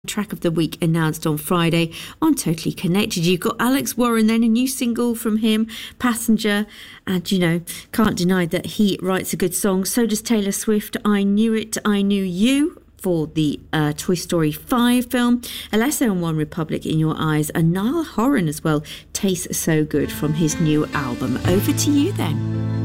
Track of the week announced on Friday on Totally Connected. You've got Alex Warren, then a new single from him, Passenger, and can't deny that he writes a good song. So does Taylor Swift. I Knew It, I Knew You for the Toy Story 5 film. Alesso and One Republic, In Your Eyes, and Niall Horan as well, Tastes So Good from his new album. Over to you then.